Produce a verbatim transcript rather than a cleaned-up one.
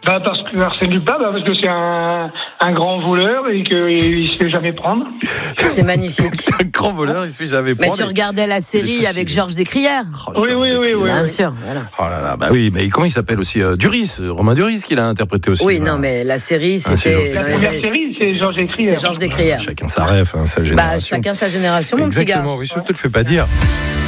Bah parce que Arsène Lupin, bah parce que c'est un, un grand voleur et qu'il se fait jamais prendre. C'est magnifique. C'est un grand voleur, il se fait jamais prendre. Mais tu regardais la série avec Georges Descrières. Oh, Oui, Georges oui, oui, Descrières. oui. Bien sûr, voilà. Oh là là, bah oui, mais comment il s'appelle aussi euh, Duris, euh, Romain Duris, qui l'a interprété aussi. Oui, voilà. non, mais la série, Ah, c'est Georges c'était La dans les première années- série, c'est Georges Descrières. c'est Georges Descrières. Chacun sa rêve, hein, sa Bah, génération. chacun sa génération, mon petit gars. Exactement, oui, je te le fais pas dire.